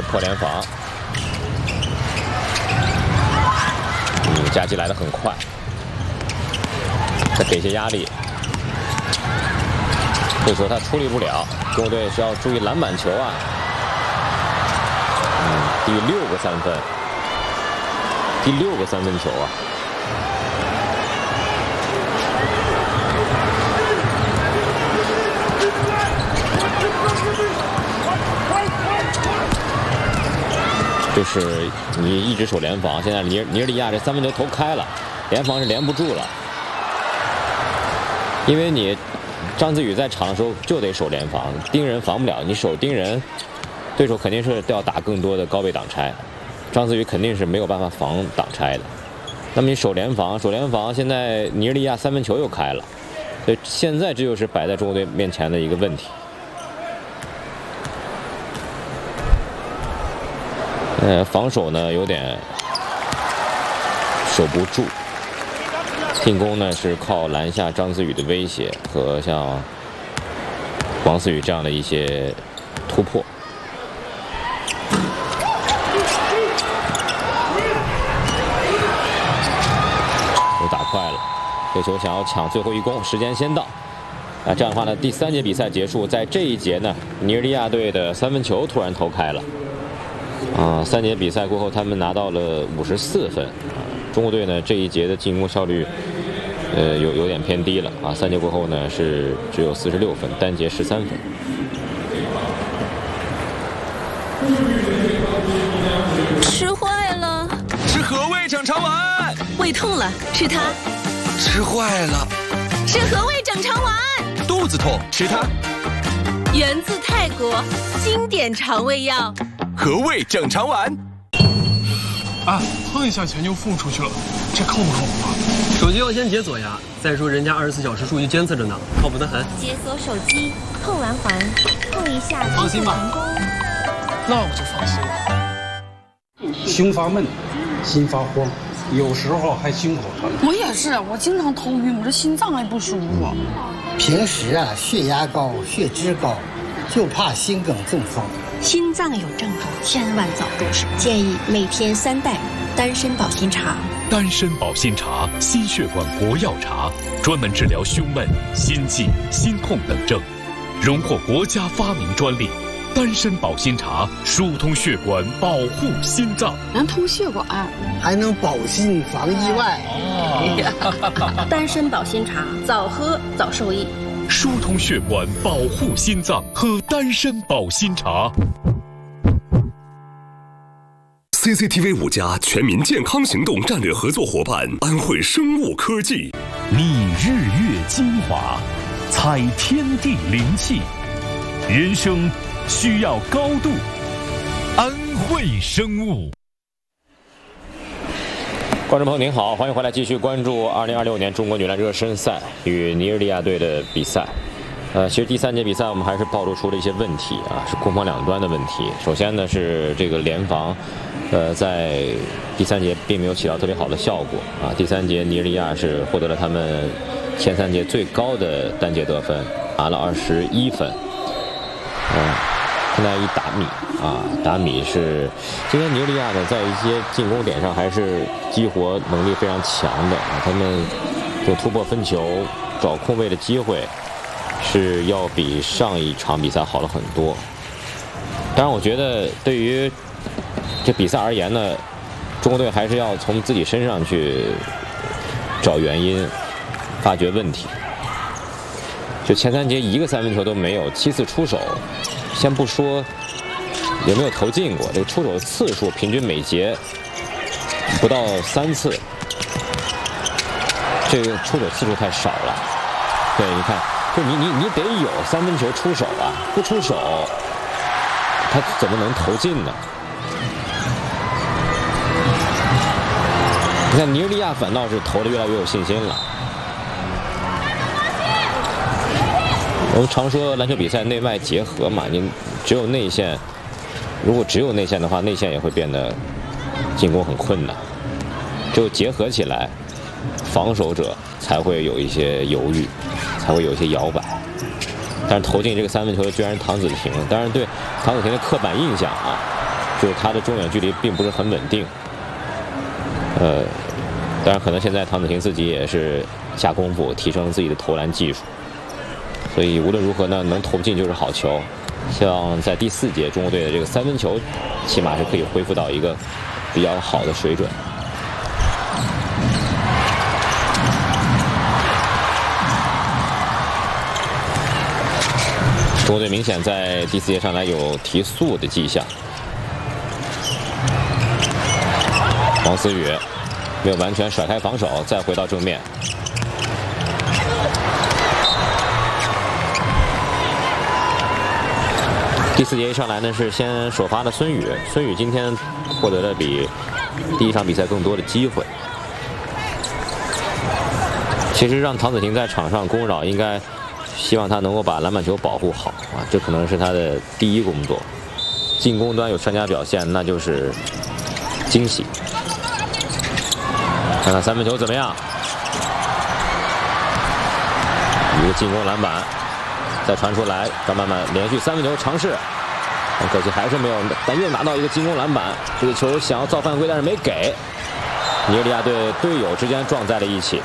破联防。夹击来得很快，再给些压力。这时候他处理不了，中国队需要注意篮板球啊。第6个3分，第6个3分球啊。就是你一直守联防，现在尼日利亚这3分球投开了，联防是连不住了。因为你张子宇在场的时候就得守联防，盯人防不了，你守盯人，对手肯定是要打更多的高位挡拆，张子宇肯定是没有办法防挡拆的。那么你守联防，现在尼日利亚3分球又开了，所以现在这就是摆在中国队面前的一个问题。防守呢有点守不住，进攻呢是靠篮下张子宇的威胁和像王思雨这样的一些突破。又打快了，这球想要抢最后一攻，时间先到。这样的话呢，第3节比赛结束，在这一节呢，尼日利亚队的3分球突然投开了。3节比赛过后，他们拿到了54分。中国队呢这一节的进攻效率，有点偏低了啊。3节过后呢是只有46分，单节13分。 吃坏了， 是和味整肠丸。 胃痛了，吃它。 吃坏了， 是和味整肠丸。 肚子痛，吃它。 源自泰国，经典肠胃药。 和味整肠丸。 啊，碰一下钱就付出去了，这靠不靠谱啊？ 手机要先解锁呀，再说人家24小时数据监测着呢，靠谱得很。 解锁手机，碰完环，碰一下放心吧。 那我就放心了。 胸发闷，心发慌，有时候还心口疼。 我也是，我经常头晕，我这心脏还不舒服。 平时啊，血压高，血脂高，就怕心梗中风。 心脏有症状，千万早入手。建议每天3袋丹参保心茶。 丹参保心茶，心血管国药茶，专门治疗胸闷、心悸、心痛等症，荣获国家发明专利。丹参保心茶疏通血管，保护心脏， 能通血管， 还能保心防意外。 丹参保心茶，早喝早受益。 疏通血管，保护心脏，喝丹参保心茶。 CCTV 5家全民健康行动战略合作伙伴安徽生物科技， 觅日月精华，采天地灵气，人生需要高度，安徽生物。 观众朋友您好，欢迎回来继续关注2026年中国女篮热身赛与尼日利亚队的比赛。其实第3节比赛我们还是暴露出了一些问题啊，是攻防两端的问题。首先呢是这个联防，在第3节并没有起到特别好的效果啊。第3节尼日利亚是获得了他们前3节最高的单节得分，拿了21分。现在一达米啊，达米是今天尼日利亚呢在一些进攻点上还是激活能力非常强的啊，他们有突破分球、找空位的机会是要比上一场比赛好了很多。当然，我觉得对于这比赛而言呢，中国队还是要从自己身上去找原因，发掘问题。就前3节一个3分球都没有，7次出手。先不说有没有投进过，这个出手的次数平均每节不到3次，这个出手次数太少了。对，你看，就你得有3分球出手啊，不出手，他怎么能投进呢？你看尼日利亚反倒是投得越来越有信心了。我们常说篮球比赛内外结合嘛，你只有内线，如果只有内线的话，内线也会变得进攻很困难。只有结合起来，防守者才会有一些犹豫，才会有一些摇摆。但是投进这个3分球的居然是唐子婷，当然对唐子婷的刻板印象啊， 就是他的中远距离并不是很稳定。当然可能现在唐子婷自己也是下功夫提升自己的投篮技术，所以无论如何呢，能投进就是好球。希望在第4节中国队的这个3分球，起码是可以恢复到一个比较好的水准。中国队明显在第4节上来有提速的迹象。王思雨没有完全甩开防守，再回到正面。第4节一上来呢，是先首发的孙宇。孙宇今天获得了比第1场比赛更多的机会。其实让唐子婷在场上攻扰，应该希望他能够把篮板球保护好啊，这可能是他的第一工作。进攻端有善加表现，那就是惊喜。看看3分球怎么样？一个进攻篮板，再传出来，张曼曼连续3分球尝试，很可惜还是没有，但又拿到一个进攻篮板。这个球想要造犯规，但是没给。尼日利亚队队友之间撞在了一起。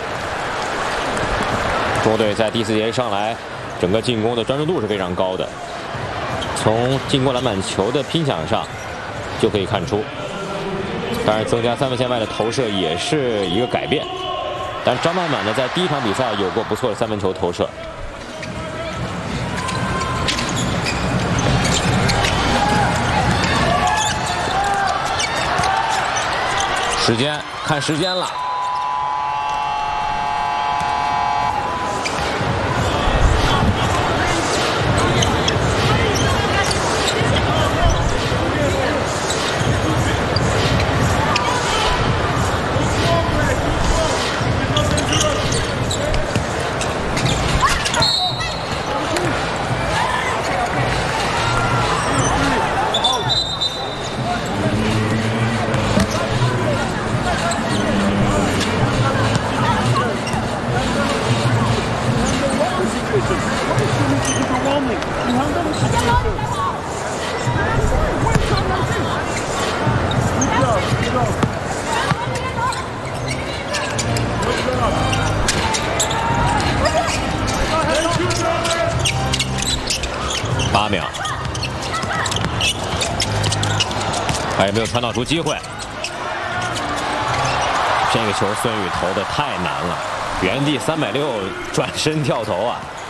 中国队在第4节上来，整个进攻的专注度是非常高的，从进攻篮板球的拼抢上就可以看出。当然，增加3分线外的投射也是一个改变。但张曼曼呢，在第1场比赛有过不错的3分球投射。时间，看时间了。8秒，还有没有创造出机会？这个球孙宇投的太难了，原地360转身跳投啊！